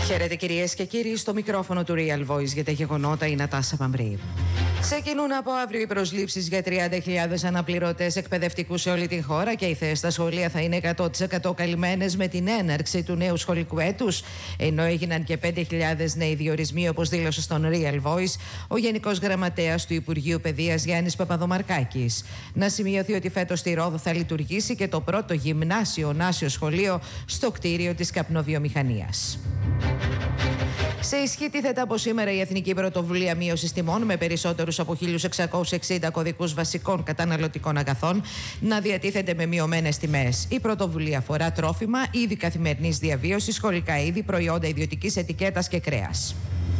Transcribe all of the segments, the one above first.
Χαίρετε κυρίες και κύριοι, στο μικρόφωνο του Real Voice για τα γεγονότα η Νατάσα Παμπρή. Ξεκινούν από αύριο οι προσλήψεις για 30.000 αναπληρωτές εκπαιδευτικούς σε όλη την χώρα και οι θέσεις στα σχολεία θα είναι 100% καλυμμένες με την έναρξη του νέου σχολικού έτους, ενώ έγιναν και 5.000 νέοι διορισμοί, όπως δήλωσε στον Real Voice ο Γενικός Γραμματέας του Υπουργείου Παιδείας Γιάννης Παπαδομαρκάκης. Να σημειωθεί ότι φέτος στη Ρόδο θα λειτουργήσει και το πρώτο γυμνάσιο-νάσιο σχολείο στο κτίριο της καπνοβιομηχανίας. Σε ισχύ τίθεται από σήμερα η Εθνική Πρωτοβουλία Μείωσης Τιμών με περισσότερους από 1.660 κωδικούς βασικών καταναλωτικών αγαθών να διατίθεται με μειωμένες τιμές. Η πρωτοβουλία αφορά τρόφιμα, είδη καθημερινής διαβίωσης, σχολικά είδη, προϊόντα ιδιωτικής ετικέτας και κρέας.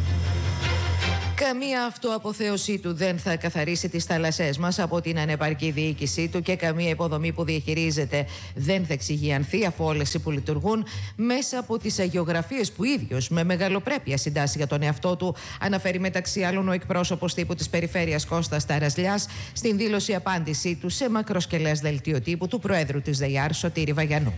Καμία αυτοαποθέωσή του δεν θα καθαρίσει τις θάλασσές μας από την ανεπαρκή διοίκησή του και καμία υποδομή που διαχειρίζεται δεν θα εξυγιανθεί, αφού όλες οι που λειτουργούν μέσα από τις αγιογραφίες που ίδιος με μεγαλοπρέπεια συντάσσει για τον εαυτό του, αναφέρει μεταξύ άλλων ο εκπρόσωπος τύπου της Περιφέρειας Κώστας Ταρασλιάς στην δήλωση απάντησή του σε μακροσκελές δελτίο τύπου του Προέδρου της ΔΕΙΑΡ Σωτήρη Βαγιανού.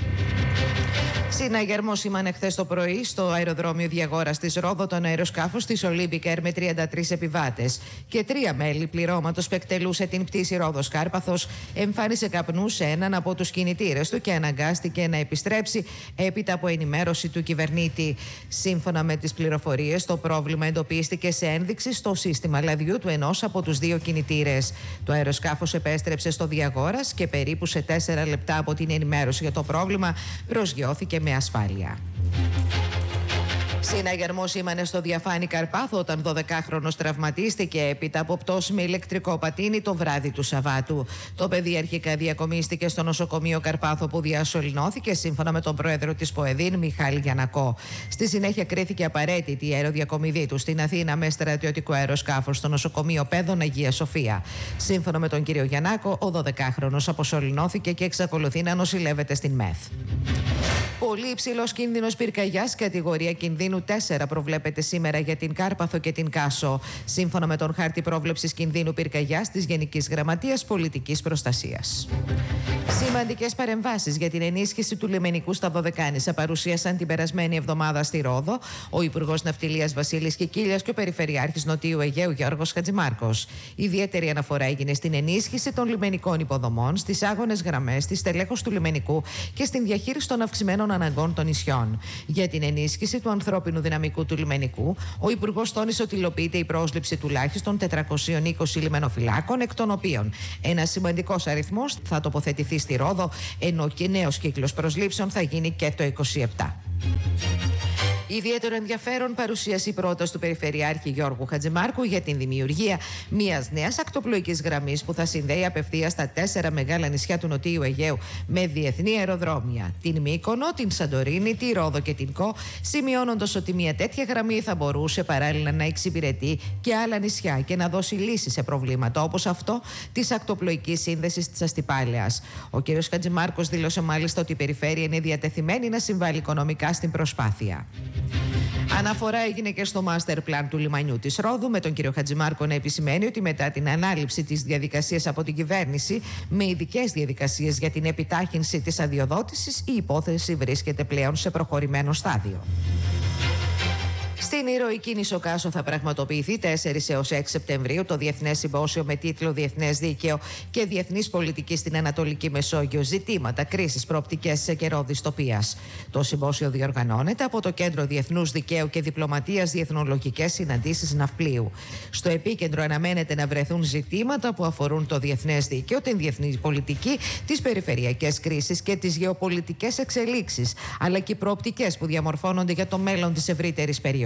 Συναγερμό σήμανε χθες το πρωί στο αεροδρόμιο Διαγόρας της Ρόδο τον αεροσκάφος της Olympic Air με 33 επιβάτες και 3 μέλη πληρώματος που εκτελούσε την πτήση Ρόδος Κάρπαθος εμφάνισε καπνούς σε έναν από τους κινητήρες του και αναγκάστηκε να επιστρέψει έπειτα από ενημέρωση του κυβερνήτη. Σύμφωνα με τις πληροφορίες, το πρόβλημα εντοπίστηκε σε ένδειξη στο σύστημα λαδιού του ενός από τους 2 κινητήρες. Το αεροσκάφος επέστρεψε στο Διαγόρας και περίπου σε 4 λεπτά από την ενημέρωση για το πρόβλημα προσγειώθηκε με ασφάλεια. Συναγερμό σήμανε στο Διαφάνη Καρπάθο όταν 12χρονος τραυματίστηκε έπειτα από πτώση με ηλεκτρικό πατίνι το βράδυ του Σαββάτου. Το παιδί αρχικά διακομίστηκε στο νοσοκομείο Καρπάθο που διασωληνώθηκε σύμφωνα με τον πρόεδρο της ΠΟΕΔΗΝ Μιχάλη Γιαννακό. Στη συνέχεια κρίθηκε απαραίτητη η αεροδιακομιδή του στην Αθήνα με στρατιωτικό αεροσκάφος στο νοσοκομείο Πέδων Αγία Σοφία. Σύμφωνα με τον κύριο Γιαννάκο, ο 12χρονος αποσωληνώθηκε και εξακολουθεί να νοσηλεύεται στην ΜΕΘ. Πολύ υψηλός κίνδυνος πυρκαγιάς, κατηγορία κινδύνου 4, προβλέπεται σήμερα για την Κάρπαθο και την Κάσο, σύμφωνα με τον χάρτη πρόβλεψης κινδύνου πυρκαγιάς της Γενικής Γραμματείας Πολιτικής Προστασίας. Σημαντικές παρεμβάσεις για την ενίσχυση του λιμενικού στα Δωδεκάνησα παρουσίασαν την περασμένη εβδομάδα στη Ρόδο ο Υπουργός Ναυτιλίας Βασίλης Κικίλιας και ο Περιφερειάρχης Νοτιού Αιγαίου Γιώργος Χατζημάρκος. Ιδιαίτερη αναφορά έγινε στην ενίσχυση των λιμενικών υποδομών, στις άγονες γραμμές, στη στελέχωση του λιμενικού και στην διαχείριση των αυξημένων αναγκών των νησιών. Για την ενίσχυση του ανθρώπινου δυναμικού του λιμενικού, ο Υπουργός τόνισε ότι υλοποιείται η πρόσληψη τουλάχιστον 420 λιμενοφυλάκων, εκ των οποίων ένας σημαντικός αριθμός θα τοποθετηθεί στη Ρόδο, ενώ και νέος κύκλος προσλήψεων θα γίνει και το 2027. Ιδιαίτερο ενδιαφέρον παρουσίασε η πρόταση του Περιφερειάρχη Γιώργου Χατζημάρκου για την δημιουργία μιας νέας ακτοπλοϊκής γραμμής που θα συνδέει απευθείας τα 4 μεγάλα νησιά του Νοτιού Αιγαίου με διεθνή αεροδρόμια, την Μύκονο, την Σαντορίνη, τη Ρόδο και την Κο, σημειώνοντας ότι μια τέτοια γραμμή θα μπορούσε παράλληλα να εξυπηρετεί και άλλα νησιά και να δώσει λύσεις σε προβλήματα όπως αυτό της ακτοπλοϊκής σύνδεσης της Αστυπάλαιας. Ο κ. Χατζημάρκος δήλωσε μάλιστα ότι η περιφέρεια είναι διατεθειμένη να συμβάλλει οικονομικά στην προσπάθεια. Αναφορά έγινε και στο master plan του λιμανιού της Ρόδου, με τον κύριο Χατζημάρκο να επισημαίνει ότι μετά την ανάληψη της διαδικασίας από την κυβέρνηση με ειδικές διαδικασίες για την επιτάχυνση της αδειοδότησης, η υπόθεση βρίσκεται πλέον σε προχωρημένο στάδιο. Στην ηρωική νήσο Κάσο θα πραγματοποιηθεί 4 έως 6 Σεπτεμβρίου το Διεθνές Συμπόσιο με τίτλο Διεθνές Δίκαιο και Διεθνής Πολιτική στην Ανατολική Μεσόγειο, ζητήματα, κρίσεις, προοπτικές σε καιρό δυστοπίας. Το συμπόσιο διοργανώνεται από το Κέντρο Διεθνούς Δικαίου και Διπλωματίας Διεθνολογικές Συναντήσεις Ναυπλίου. Στο επίκεντρο αναμένεται να βρεθούν ζητήματα που αφορούν το διεθνές δίκαιο, την διεθνή πολιτική, τις περιφερειακές κρίσεις και τις γεωπολιτικές εξελίξεις, αλλά και οι προοπτικές που διαμορφώνονται για το μέλλον της ευρύτερης περιοχής.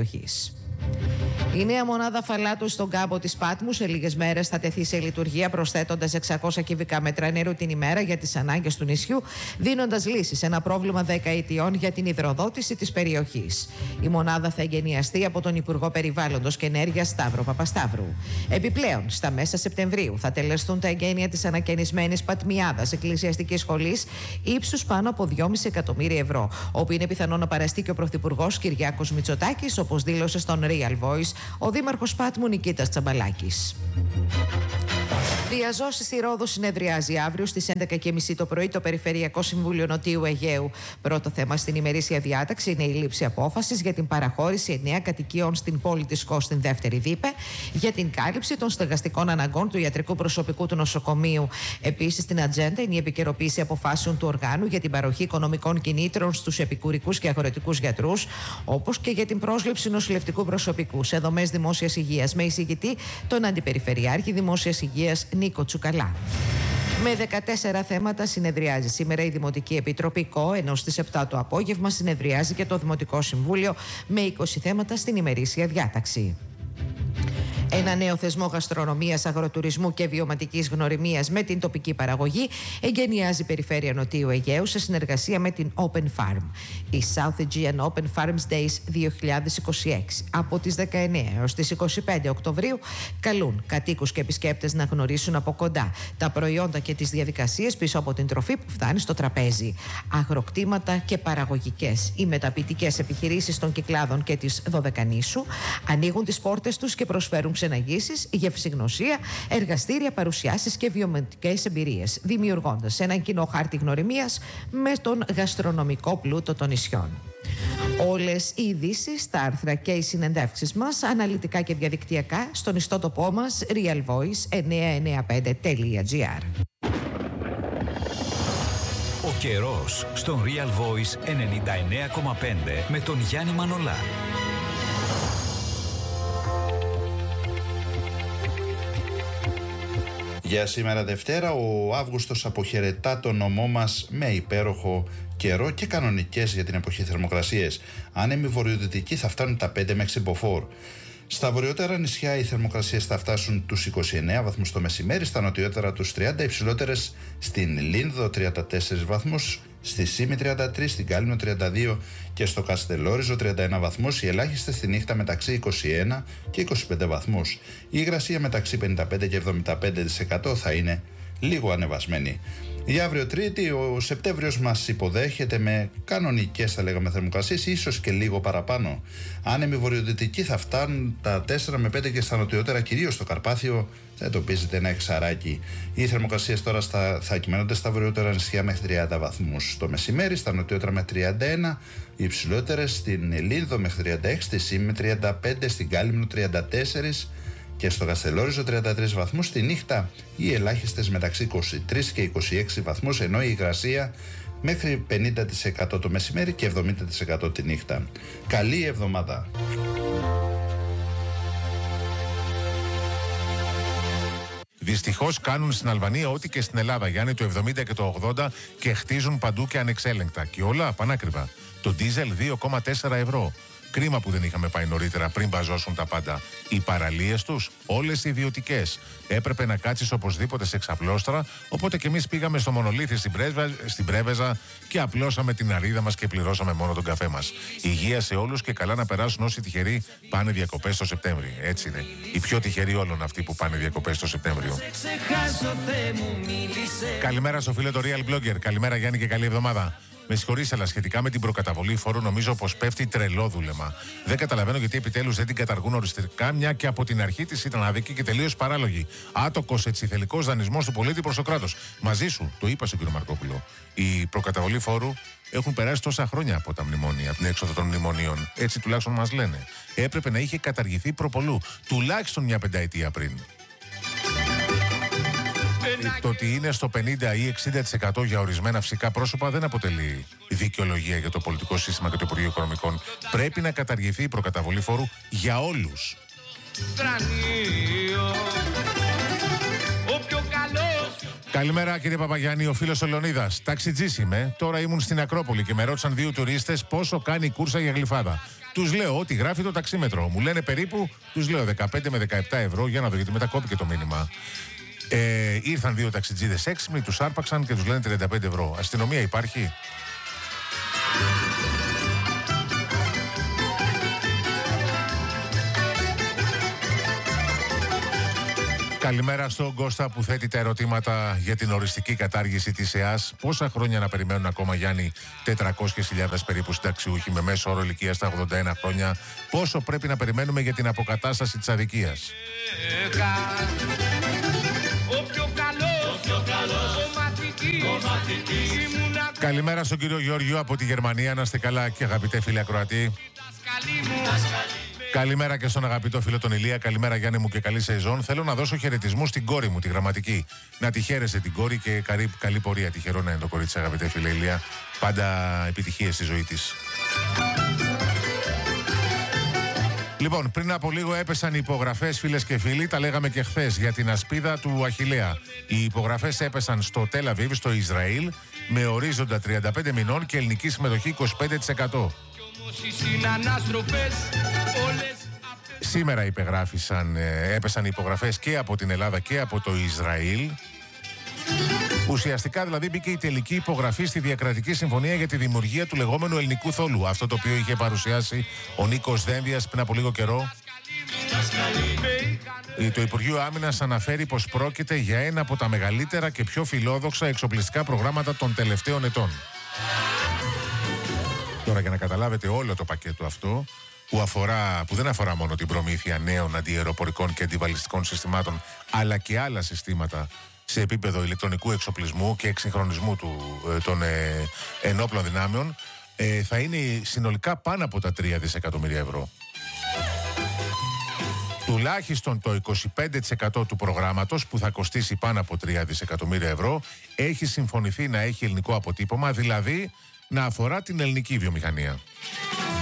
Η νέα μονάδα φαλάτου στον κάμπο της Πάτμου σε λίγες μέρες θα τεθεί σε λειτουργία, προσθέτοντας 600 κυβικά μέτρα νερού την ημέρα για τις ανάγκες του νησιού, δίνοντας λύση σε ένα πρόβλημα δεκαετιών για την υδροδότηση της περιοχής. Η μονάδα θα εγκαινιαστεί από τον Υπουργό Περιβάλλοντος και Ενέργειας Σταύρο Παπασταύρου. Επιπλέον, στα μέσα Σεπτεμβρίου θα τελεστούν τα εγγένεια της ανακαινισμένης Πατμιάδας Εκκλησιαστικής Σχολής ύψους πάνω από 2,5 εκατομμύρια ευρώ, όπου είναι πιθανό να παραστεί και ο Πρωθυπουργός Κυριάκος Μητσοτάκης, όπως δήλωσε στον Real Voice ο Δήμαρχος Πάτμου Νικήτας Τσαμπαλάκης. Διαζώσεις στη Ρόδο συνεδριάζει αύριο στις 11:30 το πρωί το Περιφερειακό Συμβούλιο Νοτιού Αιγαίου. Πρώτο θέμα στην ημερήσια διάταξη είναι η λήψη απόφασης για την παραχώρηση 9 κατοικιών στην πόλη της Κος στην δεύτερη Δίπε για την κάλυψη των στεγαστικών αναγκών του ιατρικού προσωπικού του νοσοκομείου. Επίσης, στην ατζέντα είναι η επικαιροποίηση αποφάσεων του οργάνου για την παροχή οικονομικών κινήτρων στους επικουρικούς και αγροτικούς γιατρούς, όπως και για την πρόσληψη νοσηλευτικού προσωπικού σε δομές δημόσιας υγείας, με εισηγητή τον Αντιπεριφερειάρχη Δημόσιας Υγείας Νίκο Τσουκαλά. Με 14 θέματα συνεδριάζει σήμερα η Δημοτική Επιτροπή ΚΟ, ενώ στις 7 το απόγευμα συνεδριάζει και το Δημοτικό Συμβούλιο με 20 θέματα στην ημερήσια διάταξη. Ένα νέο θεσμό γαστρονομίας, αγροτουρισμού και βιωματικής γνωριμίας με την τοπική παραγωγή εγκαινιάζει η Περιφέρεια Νοτιού Αιγαίου σε συνεργασία με την Open Farm. Η South Aegean Open Farms Days 2026 από τις 19 έως τις 25 Οκτωβρίου καλούν κατοίκους και επισκέπτες να γνωρίσουν από κοντά τα προϊόντα και τις διαδικασίες πίσω από την τροφή που φτάνει στο τραπέζι. Αγροκτήματα και παραγωγικές ή μεταποιητικές επιχειρήσεις των Κυκλάδων και της Δωδεκανήσου ανοίγουν τις πόρτες τους και προσφέρουν ξεναγήσεις, γευσηγνωσία, εργαστήρια, παρουσιάσεις και βιωματικές εμπειρίες, δημιουργώντας έναν κοινό χάρτη γνωριμίας με τον γαστρονομικό πλούτο των νησιών. Όλες οι ειδήσεις, τα άρθρα και οι συνεντεύξεις μας, αναλυτικά και διαδικτυακά, στον ιστότοπό μας realvoice995.gr. Ο καιρός στον Real Voice 99,5 με τον Γιάννη Μανολά. Για σήμερα Δευτέρα, ο Αύγουστος αποχαιρετά το νομό μας με υπέροχο καιρό και κανονικές για την εποχή θερμοκρασίες. Άνεμοι βορειοδυτικοί θα φτάνουν τα 5 μέχρι μποφόρ. Στα βορειότερα νησιά οι θερμοκρασίες θα φτάσουν τους 29 βαθμούς το μεσημέρι, στα νοτιότερα τους 30, υψηλότερες στην Λίνδο 34 βαθμούς, στη Σύμη 33, στην Κάλυμνο 32 και στο Καστελόριζο 31 βαθμούς, οι ελάχιστες στη νύχτα μεταξύ 21 και 25 βαθμούς. Η υγρασία μεταξύ 55 και 75% θα είναι λίγο ανεβασμένη. Για αύριο Τρίτη, ο Σεπτέμβριος μας υποδέχεται με κανονικές, θα λέγαμε, θερμοκρασίες, ίσως και λίγο παραπάνω. Άνεμοι βορειοδυτικοί θα φτάνουν τα 4 με 5 και στα νοτιότερα, κυρίως στο Καρπάθιο, θα εντοπίζεται ένα εξαράκι. Οι θερμοκρασίες τώρα θα κυμαίνονται στα βορειότερα νησιά μέχρι 30 βαθμούς το μεσημέρι, στα νοτιότερα με 31, οι υψηλότερες στην Λίνδο μέχρι 36, στη Σύμη με 35, στην Κάλυμνο 34 και στο Καστελόριζο 33 βαθμούς. Τη νύχτα οι ελάχιστες μεταξύ 23 και 26 βαθμούς, ενώ η υγρασία μέχρι 50% το μεσημέρι και 70% τη νύχτα. Καλή εβδομάδα! Δυστυχώς κάνουν στην Αλβανία ό,τι και στην Ελλάδα, Γιάννη, το 70 και το 80 και χτίζουν παντού και ανεξέλεγκτα. Και όλα πανάκριβα. Το ντίζελ 2,4 ευρώ. Κρίμα που δεν είχαμε πάει νωρίτερα πριν μπαζώσουν τα πάντα. Οι παραλίες τους, όλες οι ιδιωτικές. Έπρεπε να κάτσεις οπωσδήποτε σε ξαπλώστρα, οπότε και εμείς πήγαμε στο Μονολίθι στην Πρέβεζα και απλώσαμε την αρίδα μας και πληρώσαμε μόνο τον καφέ μας. Υγεία σε όλους και καλά να περάσουν όσοι τυχεροί πάνε διακοπές το Σεπτέμβρη. Έτσι είναι. Οι πιο τυχεροί όλων αυτοί που πάνε διακοπές το Σεπτέμβριο. Καλημέρα στο φίλο το Real Blogger. Καλημέρα Γιάννη και καλή εβδομάδα. Με συγχωρείς, αλλά σχετικά με την προκαταβολή φόρου νομίζω πως πέφτει τρελό δούλεμα. Δεν καταλαβαίνω γιατί επιτέλους δεν την καταργούν οριστικά, μια και από την αρχή της ήταν αδική και τελείως παράλογη. Άτοκος έτσι θελικός δανεισμός του πολίτη προς το κράτος. Μαζί σου, το είπα στον κύριο Μαρκόπουλο. Η προκαταβολή φόρου έχουν περάσει τόσα χρόνια από τα μνημόνια, από την έξοδο των μνημονίων. Έτσι τουλάχιστον μας λένε. Έπρεπε να είχε καταργηθεί προπολού, τουλάχιστον μια πενταετία πριν. Το ότι είναι στο 50 ή 60% για ορισμένα φυσικά πρόσωπα δεν αποτελεί δικαιολογία για το πολιτικό σύστημα και το Υπουργείο Οικονομικών. Πρέπει να καταργηθεί η προκαταβολή φόρου για όλους. Καλημέρα κύριε Παπαγιάννη, ο φίλος ο Λεωνίδας. Ταξιτζής είμαι, τώρα ήμουν στην Ακρόπολη και με ρώτησαν δύο τουρίστες πόσο κάνει η κούρσα για Γλυφάδα. Τους λέω ότι γράφει το ταξίμετρο. Μου λένε περίπου, τους λέω 15 με 17 ευρώ, για να δω γιατί μετά κόπηκε το μήνυμα. Ήρθαν δύο ταξιτζίδες έξυπνοι, τους άρπαξαν και τους λένε 35 ευρώ. Αστυνομία υπάρχει? Καλημέρα στον Κώστα που θέτει τα ερωτήματα για την οριστική κατάργηση της ΕΑΣ. Πόσα χρόνια να περιμένουν ακόμα, Γιάννη, 400.000 περίπου συνταξιούχοι με μέσο όρο ηλικία στα 81 χρόνια? Πόσο πρέπει να περιμένουμε για την αποκατάσταση της αδικίας? Καλημέρα στον κύριο Γιώργιο από τη Γερμανία. Να είστε καλά και αγαπητέ φίλε ακροατή. Καλημέρα και στον αγαπητό φίλο τον Ηλία. Καλημέρα Γιάννη μου και καλή σεζόν. Θέλω να δώσω χαιρετισμούς στην κόρη μου, τη Γραμματική. Να τη χαίρεσαι την κόρη και καλή πορεία. Τυχερό να είναι το κορίτσι, αγαπητέ φίλε Ηλία. Πάντα επιτυχίες στη ζωή της. Λοιπόν, πριν από λίγο έπεσαν οι υπογραφές, φίλες και φίλοι. Τα λέγαμε και χθες για την ασπίδα του Αχιλλέα. Οι υπογραφές έπεσαν στο Τελ Αβίβ, στο Ισραήλ, με ορίζοντα 35 μηνών και ελληνική συμμετοχή 25%. Σήμερα έπεσαν οι υπογραφές και από την Ελλάδα και από το Ισραήλ. Ουσιαστικά δηλαδή μπήκε η τελική υπογραφή στη Διακρατική Συμφωνία για τη δημιουργία του λεγόμενου ελληνικού θόλου. Αυτό το οποίο είχε παρουσιάσει ο Νίκος Δένδιας πριν από λίγο καιρό. Το Υπουργείο Άμυνας αναφέρει πως πρόκειται για ένα από τα μεγαλύτερα και πιο φιλόδοξα εξοπλιστικά προγράμματα των τελευταίων ετών. Τώρα για να καταλάβετε όλο το πακέτο αυτό που δεν αφορά μόνο την προμήθεια νέων αντιαεροπορικών και αντιβαλιστικών συστημάτων, αλλά και άλλα συστήματα σε επίπεδο ηλεκτρονικού εξοπλισμού και εξυγχρονισμού των ενόπλων δυνάμεων, θα είναι συνολικά πάνω από τα 3 δισεκατομμύρια ευρώ. Τουλάχιστον το 25% του προγράμματος, που θα κοστίσει πάνω από 3 δισεκατομμύρια ευρώ, έχει συμφωνηθεί να έχει ελληνικό αποτύπωμα, δηλαδή να αφορά την ελληνική βιομηχανία.